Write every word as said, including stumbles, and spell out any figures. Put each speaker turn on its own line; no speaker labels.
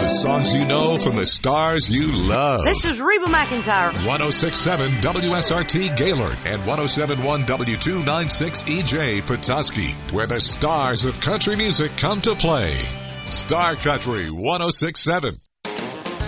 songs you know from the stars you love.
This is Reba McEntire.
one oh six point seven W S R T Gaylord and one oh seven point one W two ninety-six E J Petoskey, where the stars of country music come to play. Star Country one oh six point seven.